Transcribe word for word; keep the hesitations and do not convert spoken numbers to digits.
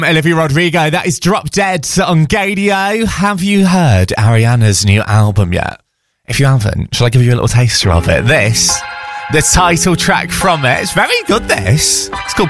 Olivia Rodrigo, that is Drop Dead on Gadio. Have you heard Ariana's new album yet? If you haven't, shall I give you a little taster of it? This, the title track from it, it's very good this. It's called